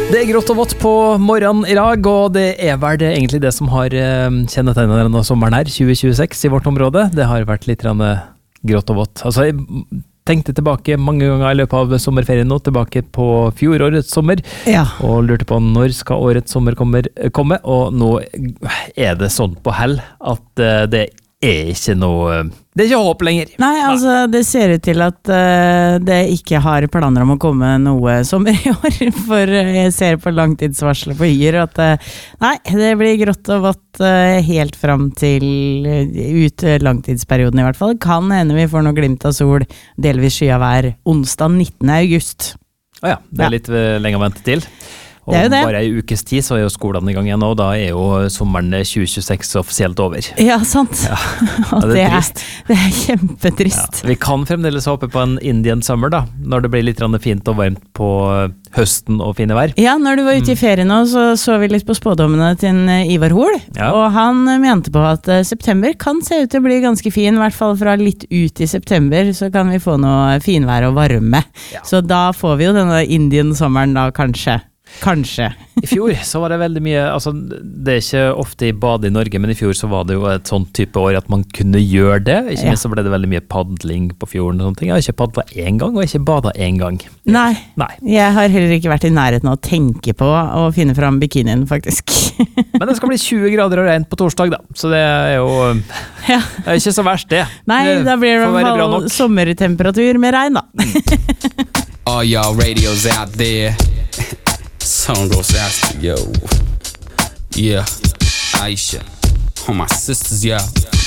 Det grått og vått på morgenen I dag, og det vel det egentlig det som har kjennetegnet denne sommeren her, 2026 I vårt område. Det har vært litt grått og vått. Altså, jeg tenkte tilbake mange ganger I løpet av sommerferien nå, tilbake på fjorårets sommer, og lurte på når skal årets sommer komme, og nå det sånn på hell at det ikke noe... Det ikke håp lenger. Nei, altså det ser ut til at det ikke har planer om å komme noe sommer I år, for jeg ser på langtidsvarslet på Yr at nei, det blir grått og vått helt frem til ut langtidsperioden I hvert fall. Kan hende vi får noe glimt av sol, delvis sky av vær, onsdag 19. august. Ja, det litt lenge å vente til. Og bare I ukes tid så jo skolene I gang igjen, og da jo sommeren 2026 offisielt over. Ja, sant. Ja, det trist. Det kjempetrist. Ja, vi kan fremdeles håpe på en Indian summer da, når det blir litt fint og varmt på høsten og fine vær. Ja, når du var ute I ferien nå, så vi litt på spådommene til Ivar Hoel, og han mente på at september kan se ut til å bli ganske fin, I hvert fall fra litt ut I september, så kan vi få noe finvær og varme. Ja. Så da får vi jo denne Indian-sommeren da, kanskje. I fjor så var det veldig mye, altså det ikke ofte I bad I Norge, men I fjor så var det jo et sånt type år at man kunne gjøre det, ikke minst så ble det veldig mye paddling på fjorden og sånne ting. Jeg har ikke paddlet en gang, og ikke badet en gang. Nei, jeg har heller ikke vært I nærheten av å tenke på å finne fram bikinien faktisk. Men det skal bli 20 grader og rent på torsdag da, så det jo det ikke så verst det. Nei, da blir det I hvert fall sommertemperatur med regn da. All y'all radios out there. Song goes out to yo. Yeah, Aisha. All my sisters, yeah.